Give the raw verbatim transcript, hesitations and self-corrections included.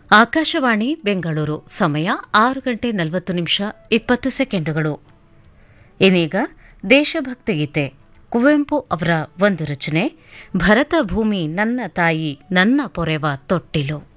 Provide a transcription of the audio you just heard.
ಆಕಾಶವಾಣಿ ಬೆಂಗಳೂರು ಸಮಯ ಆರು ಗಂಟೆ ನಲವತ್ತು ನಿಮಿಷ ಇಪ್ಪತ್ತು ಸೆಕೆಂಡುಗಳು. ಇನ್ನೀಗ ದೇಶಭಕ್ತಿ ಗೀತೆ ಕುವೆಂಪು ಅವರ ಒಂದು ರಚನೆ ಭರತ ಭೂಮಿ ನನ್ನ ತಾಯಿ ನನ್ನ ಪೊರೆವ ತೊಟ್ಟಿಲು.